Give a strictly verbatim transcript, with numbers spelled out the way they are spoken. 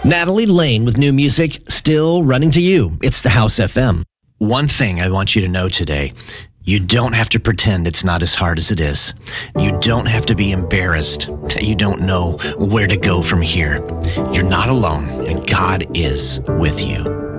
Natalie Lane with new music, still running to you. It's the House F M. One thing I want you to know today, you don't have to pretend it's not as hard as it is. You don't have to be embarrassed that you don't know where to go from here. You're not alone, and God is with you.